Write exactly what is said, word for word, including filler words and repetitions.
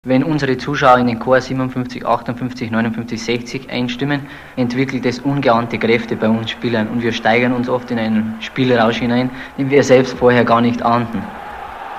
Wenn unsere Zuschauer in den Chor siebenundfünfzig, achtundfünfzig, neunundfünfzig, sechzig einstimmen, entwickelt es ungeahnte Kräfte bei uns Spielern und wir steigern uns oft in einen Spielrausch hinein, den wir selbst vorher gar nicht ahnten.